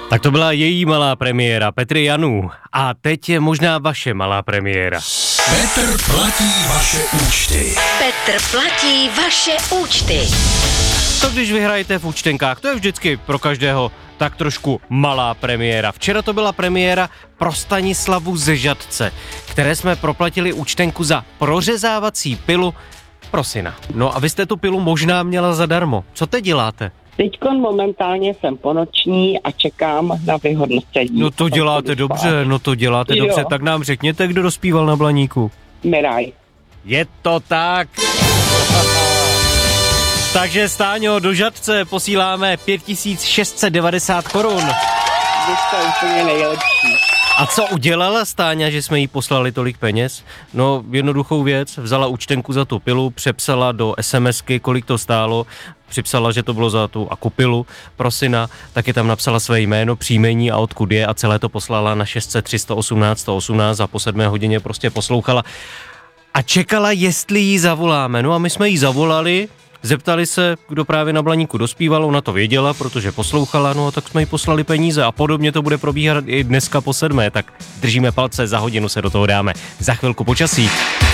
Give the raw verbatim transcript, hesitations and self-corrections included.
Tak to byla její malá premiéra, Petry Janů. A teď je možná vaše malá premiéra. Petr platí vaše účty. Petr platí vaše účty. To když vyhrajete v účtenkách, to je vždycky pro každého tak trošku malá premiéra. Včera to byla premiéra pro Stanislavu ze Žatce, které jsme proplatili účtenku za prořezávací pilu pro syna. No a vy jste tu pilu možná měla zadarmo. Co teď děláte? Teďkon momentálně jsem ponoční a čekám na vyhodnocení. No to děláte dobře, no to děláte Jo. dobře. Tak nám řekněte, kdo dospíval na Blaníku. Miraj. Je to tak. Takže Stáňo, do Žatce posíláme pět tisíc šest set devadesát korun. Vy jste úplně nejlepší. A co udělala Stáňa, že jsme jí poslali tolik peněz? No, jednoduchou věc, vzala účtenku za tu pilu, přepsala do SMSky, kolik to stálo, připsala, že to bylo za tu akupilu pro syna, taky tam napsala své jméno, příjmení a odkud je a celé to poslala na šest set tři sto osmnáct sto osmnáct a po sedmé hodině prostě poslouchala a čekala, jestli jí zavoláme. No a my jsme jí zavolali, zeptali se, kdo právě na Blaníku dospíval, ona to věděla, protože poslouchala, no a tak jsme jí poslali peníze a podobně to bude probíhat i dneska po sedmé, tak držíme palce, za hodinu se do toho dáme. Za chvilku počasí.